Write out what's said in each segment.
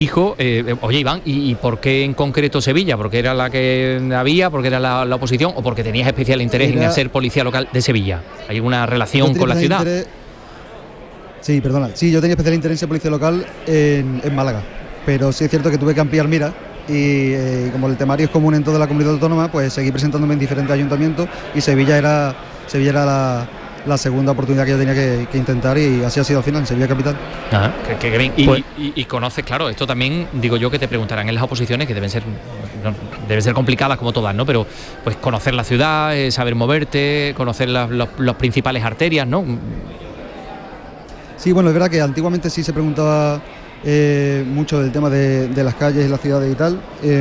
hijo, oye Iván, ¿y por qué en concreto Sevilla? ¿Porque era la que había, porque era la oposición o porque tenías especial interés en ser policía local de Sevilla? ¿Hay alguna relación con la ciudad? Sí, perdona. Sí, yo tenía especial interés en policía local en Málaga, pero sí es cierto que tuve que ampliar mira y como el temario es común en toda la comunidad autónoma, pues seguí presentándome en diferentes ayuntamientos y Sevilla era la segunda oportunidad que yo tenía que intentar y así ha sido al final, en Sevilla Capital. Ajá, qué bien. Y conoces, claro, esto también, digo yo, que te preguntarán en las oposiciones, que deben ser complicadas como todas, ¿no? Pero pues conocer la ciudad, saber moverte, conocer las principales arterias, ¿no? Sí, bueno, es verdad que antiguamente sí se preguntaba mucho del tema de las calles, las ciudades y tal,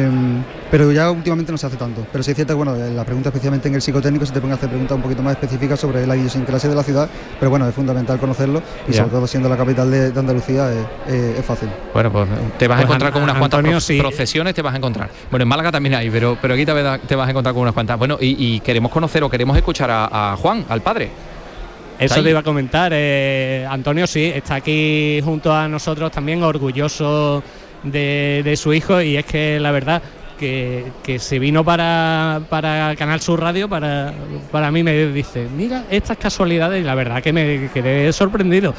pero ya últimamente no se hace tanto. Pero sí es cierto que bueno, la pregunta especialmente en el psicotécnico se te pueden hacer preguntas un poquito más específicas sobre la idiosincrasia de la ciudad, pero bueno, es fundamental conocerlo y sobre todo siendo la capital de Andalucía es fácil. Bueno, pues te vas a encontrar con unas cuantas procesiones, te vas a encontrar. Bueno, en Málaga también hay, pero aquí te vas a encontrar con unas cuantas. Bueno, y queremos conocer o queremos escuchar a Juan, al padre. Eso te iba a comentar, Antonio sí, está aquí junto a nosotros también orgulloso de su hijo y es que la verdad que se vino para Canal Sur Radio, para mí me dice, mira estas casualidades y la verdad que me quedé sorprendido.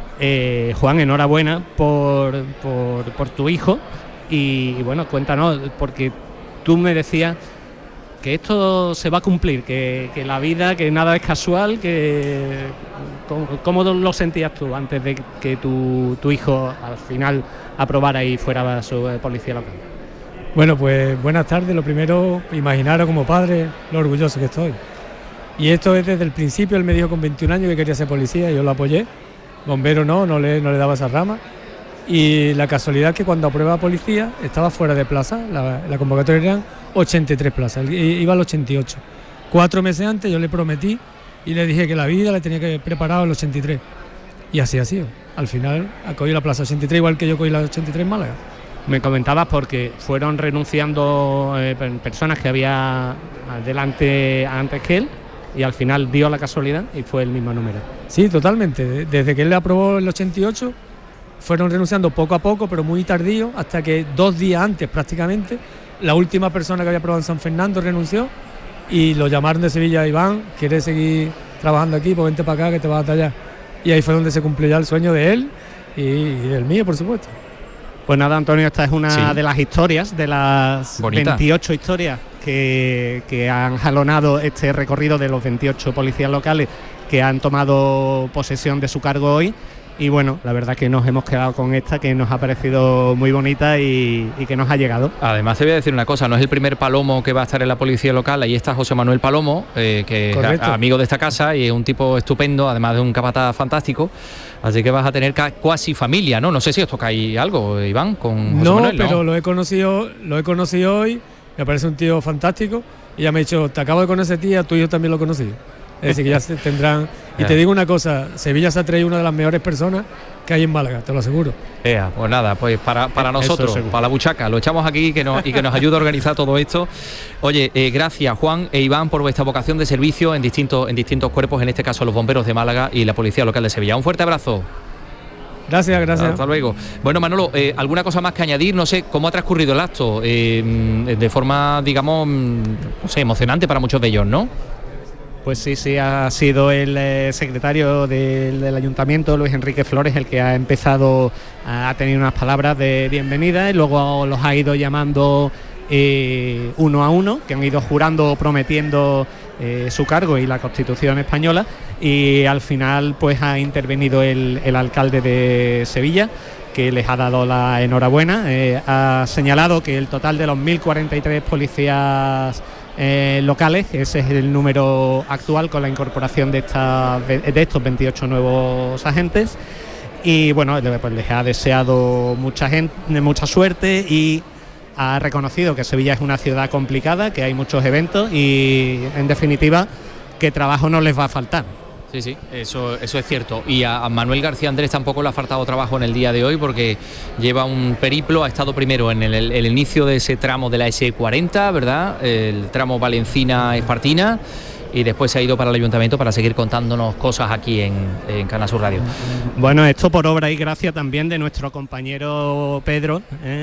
Juan, enhorabuena por tu hijo y bueno, cuéntanos, porque tú me decías que esto se va a cumplir, que la vida, que nada es casual, que ¿cómo lo sentías tú antes de que tu hijo al final aprobara y fuera su policía local? Bueno, pues buenas tardes. Lo primero, imaginaros como padre lo orgulloso que estoy. Y esto es desde el principio. Él me dijo con 21 años que quería ser policía y yo lo apoyé. Bombero no le daba esa rama. Y la casualidad es que cuando aprueba policía estaba fuera de plaza, la convocatoria eran 83 plazas, iba al 88. 4 meses antes yo le prometí y le dije que la vida le tenía que preparar al 83. Y así ha sido. Al final acogió la plaza 83 igual que yo cogí la 83 en Málaga. Me comentabas porque fueron renunciando personas que había delante antes que él y al final dio la casualidad y fue el mismo número. Sí, totalmente. Desde que él le aprobó el 88 fueron renunciando poco a poco, pero muy tardío, hasta que 2 días antes prácticamente, la última persona que había aprobado en San Fernando renunció y lo llamaron de Sevilla, Iván, ¿quieres seguir trabajando aquí? Pues vente para acá que te vas a tallar. Y ahí fue donde se cumplió ya el sueño de él y del mío, por supuesto. Pues nada, Antonio, esta es una de las historias, de las bonita. 28 historias que han jalonado este recorrido de los 28 policías locales que han tomado posesión de su cargo hoy. Y bueno, la verdad que nos hemos quedado con esta, que nos ha parecido muy bonita y que nos ha llegado. Además te voy a decir una cosa, no es el primer palomo que va a estar en la policía local. Ahí está José Manuel Palomo, que es amigo de esta casa y es un tipo estupendo, además de un capataz fantástico. Así que vas a tener casi familia, ¿no? No sé si os toca ahí algo, Iván, con José Manuel. Pero lo he conocido hoy, me parece un tío fantástico y ya me ha dicho, te acabo de conocer tía, tú y yo también lo he conocido. Es decir, que ya tendrán. Y te digo una cosa, Sevilla se ha traído una de las mejores personas que hay en Málaga, te lo aseguro. Pues nada, pues para nosotros, para la buchaca, lo echamos aquí y que nos ayude a organizar todo esto. Oye, gracias Juan e Iván por vuestra vocación de servicio en distintos cuerpos, en este caso los bomberos de Málaga y la Policía Local de Sevilla. Un fuerte abrazo. Gracias. Hasta luego. Bueno, Manolo, ¿alguna cosa más que añadir? No sé, ¿cómo ha transcurrido el acto? De forma, digamos, no sé, emocionante para muchos de ellos, ¿no? Pues sí, ha sido el secretario del Ayuntamiento, Luis Enrique Flores, el que ha empezado a tener unas palabras de bienvenida y luego los ha ido llamando uno a uno, que han ido jurando o prometiendo su cargo y la Constitución española, y al final pues ha intervenido el alcalde de Sevilla, que les ha dado la enhorabuena. Ha señalado que el total de los 1.043 policías locales, ese es el número actual con la incorporación de estos 28 nuevos agentes, y bueno, pues les ha deseado mucha suerte y ha reconocido que Sevilla es una ciudad complicada, que hay muchos eventos y en definitiva que trabajo no les va a faltar. Sí, eso es cierto. Y a Manuel García Andrés tampoco le ha faltado trabajo en el día de hoy, porque lleva un periplo, ha estado primero en el inicio de ese tramo de la S40, ¿verdad? El tramo Valencina-Espartina, y después se ha ido para el Ayuntamiento para seguir contándonos cosas aquí en Canal Sur Radio. Bueno, esto por obra y gracia también de nuestro compañero Pedro,